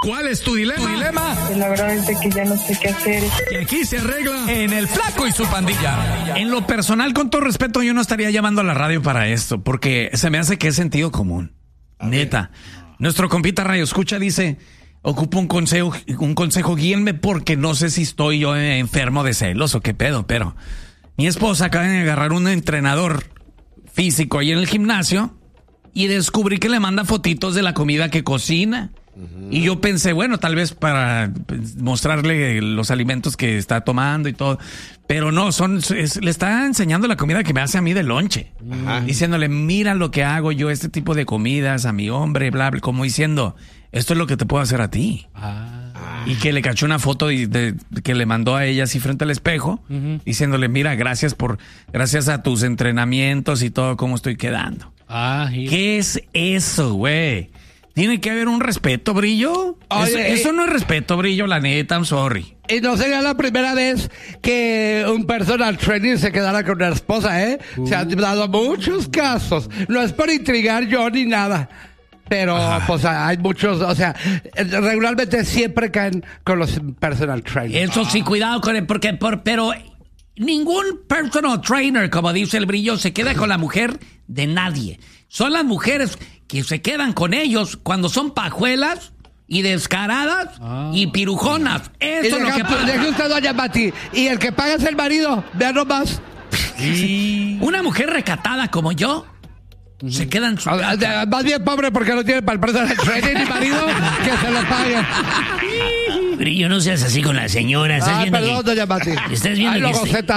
¿Cuál es tu dilema? Pues la verdad es de que ya no sé qué hacer. Y aquí se arregla En El Flaco y su pandilla. En lo personal, con todo respeto, yo no estaría llamando a la radio para esto, porque se me hace que es sentido común. Neta. Nuestro compita Radio Escucha dice, ocupo un consejo, guíenme porque no sé si estoy yo enfermo de celos o qué pedo, pero mi esposa acaba de agarrar un entrenador físico ahí en el gimnasio y descubrí que le manda fotitos de la comida que cocina. Y yo pensé, bueno, tal vez para mostrarle los alimentos que está tomando y todo. Pero no, le está enseñando la comida que me hace a mí de lonche. Diciéndole, mira lo que hago yo, este tipo de comidas a mi hombre, bla, bla. Como diciendo, esto es lo que te puedo hacer a ti. Y que le cachó una foto que le mandó a ella así frente al espejo, diciéndole, mira, gracias a tus entrenamientos y todo, cómo estoy quedando. ¿Qué es eso, güey? Tiene que haber un respeto, Brillo. Oye, eso no es respeto, Brillo, la neta, I'm sorry. Y no sería la primera vez que un personal trainer se quedara con una esposa, ¿eh? Se han dado muchos casos. No es por intrigar yo ni nada. Pero, pues, hay muchos, o sea, regularmente siempre caen con los personal trainers. Eso sí, cuidado con pero ningún personal trainer, como dice el Brillo, se queda con la mujer de nadie. Son las mujeres que se quedan con ellos cuando son pajuelas y descaradas y pirujonas. Eso es lo que pasa. Deje usted, doña Mati. Y el que paga es el marido. Vea nomás. Una mujer recatada como yo se queda en su casa. Más bien pobre porque no tiene para el personal trainer ni marido que se lo pague. Brillo, no seas así con la señora. Estás viendo perdón, doña Mati. Estás viendo Ay, que luego